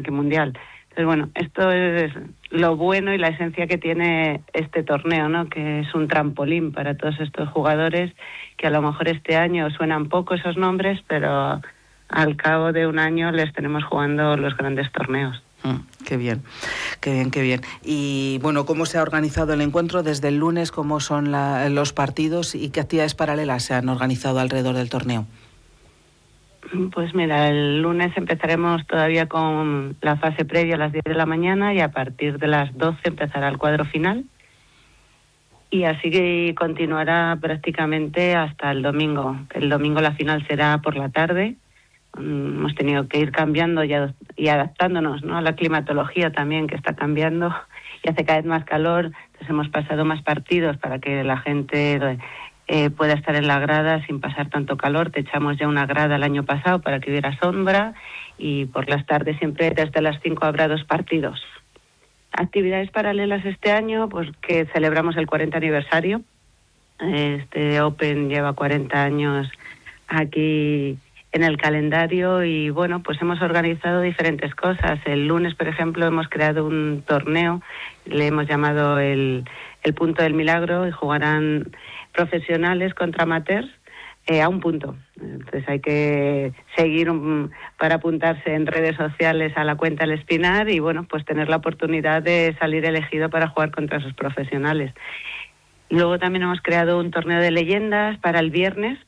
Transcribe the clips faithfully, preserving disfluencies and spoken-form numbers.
ranking mundial. Entonces, bueno, esto es lo bueno y la esencia que tiene este torneo, ¿no? Que es un trampolín para todos estos jugadores que a lo mejor este año suenan poco esos nombres, pero al cabo de un año les tenemos jugando los grandes torneos. Mm, qué bien, qué bien, qué bien. Y bueno, ¿cómo se ha organizado el encuentro desde el lunes? ¿Cómo son la, los partidos y qué actividades paralelas se han organizado alrededor del torneo? Pues mira, el lunes empezaremos todavía con la fase previa a las diez de la mañana y a partir de las doce empezará el cuadro final. Y así que continuará prácticamente hasta el domingo. El domingo la final será por la tarde. Hemos tenido que ir cambiando y, ad- y adaptándonos, ¿no?, a la climatología también, que está cambiando y hace cada vez más calor. Entonces hemos pasado más partidos para que la gente eh, pueda estar en la grada sin pasar tanto calor. Te echamos ya una grada el año pasado para que hubiera sombra y por las tardes siempre desde las cinco habrá dos partidos. Actividades paralelas este año, pues que celebramos el cuarenta aniversario. Este Open lleva cuarenta años aquí en el calendario y bueno, pues hemos organizado diferentes cosas. El lunes, por ejemplo, hemos creado un torneo, le hemos llamado el, el Punto del Milagro, y jugarán profesionales contra amateurs eh, a un punto. Entonces hay que seguir un, para apuntarse en redes sociales a la cuenta El Espinar y bueno, pues tener la oportunidad de salir elegido para jugar contra esos profesionales. Luego también hemos creado un torneo de leyendas para el viernes,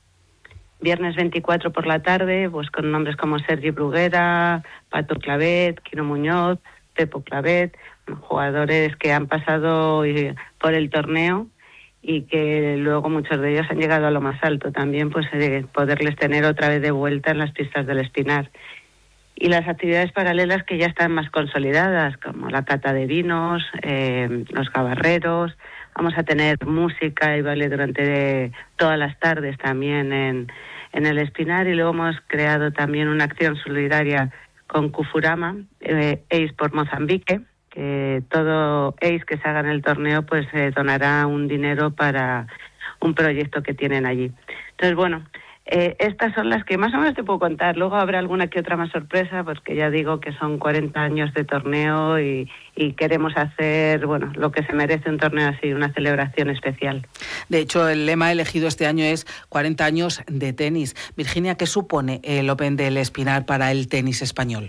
viernes veinticuatro por la tarde, pues con nombres como Sergi Bruguera, Pato Clavet, Quino Muñoz, Pepo Clavet, jugadores que han pasado por el torneo y que luego muchos de ellos han llegado a lo más alto también, pues eh, poderles tener otra vez de vuelta en las pistas del Espinar. Y las actividades paralelas que ya están más consolidadas, como la cata de vinos, eh, los gabarreros. Vamos a tener música y baile durante todas las tardes también en, en el Espinar, y luego hemos creado también una acción solidaria con Cufurama, eh, Ace por Mozambique, que todo Ace que se haga en el torneo pues eh, donará un dinero para un proyecto que tienen allí. Entonces, bueno, eh, estas son las que más o menos te puedo contar. Luego habrá alguna que otra más sorpresa, porque ya digo que son cuarenta años de torneo y, y queremos hacer, bueno, lo que se merece un torneo así, una celebración especial. De hecho, el lema elegido este año es cuarenta años de tenis. Virginia, ¿qué supone el Open del Espinar para el tenis español?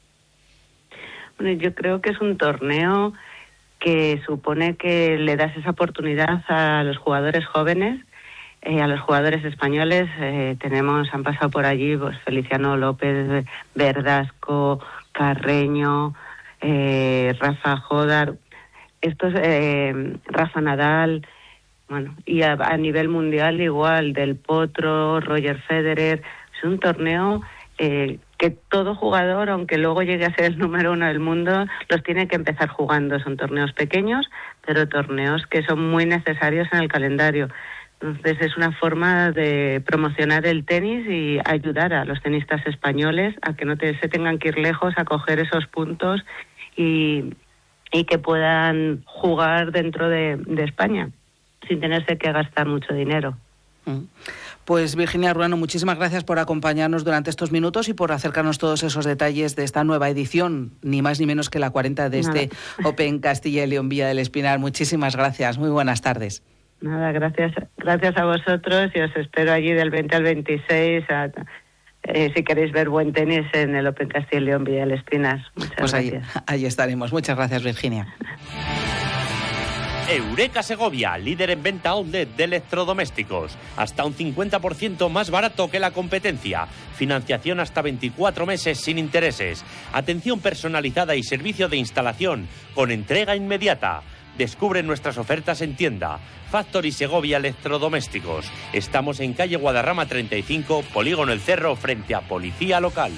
Bueno, yo creo que es un torneo que supone que le das esa oportunidad a los jugadores jóvenes, eh, a los jugadores españoles. Eh, tenemos, han pasado por allí pues Feliciano López, Verdasco, Carreño, eh, Rafa Jodar, estos, eh, Rafa Nadal, bueno, y a, a nivel mundial igual, Del Potro, Roger Federer. Es un torneo eh, que todo jugador, aunque luego llegue a ser el número uno del mundo, los tiene que empezar jugando. Son torneos pequeños, pero torneos que son muy necesarios en el calendario. Entonces es una forma de promocionar el tenis y ayudar a los tenistas españoles a que no te, se tengan que ir lejos a coger esos puntos y, y que puedan jugar dentro de, de España sin tenerse que gastar mucho dinero. Pues Virginia Ruano, muchísimas gracias por acompañarnos durante estos minutos y por acercarnos todos esos detalles de esta nueva edición, ni más ni menos que la cuarenta de este Nada. Open Castilla y León Villa del Espinar. Muchísimas gracias, muy buenas tardes. Nada, gracias, gracias a vosotros y os espero allí del veinte al veintiséis a, eh, si queréis ver buen tenis en el Open Castilla y León Villa del Espinar. Muchas pues gracias. Ahí, ahí estaremos. Muchas gracias, Virginia. Eureka Segovia, líder en venta outlet de electrodomésticos. Hasta un cincuenta por ciento más barato que la competencia. Financiación hasta veinticuatro meses sin intereses. Atención personalizada y servicio de instalación con entrega inmediata. Descubre nuestras ofertas en tienda. Factory Segovia Electrodomésticos. Estamos en calle Guadarrama treinta y cinco, Polígono El Cerro, frente a Policía Local.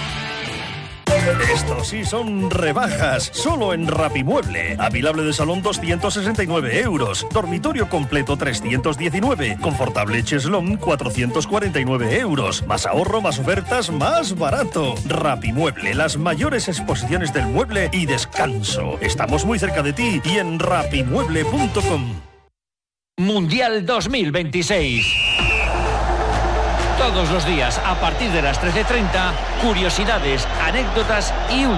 Estos sí son rebajas, solo en Rapimueble. Avilable de salón doscientos sesenta y nueve euros, dormitorio completo trescientos diecinueve, confortable cheslón cuatrocientos cuarenta y nueve euros. Más ahorro, más ofertas, más barato. Rapimueble, las mayores exposiciones del mueble y descanso. Estamos muy cerca de ti y en rapimueble punto com. Mundial dos mil veintiséis. Todos los días, a partir de las trece treinta, curiosidades, anécdotas y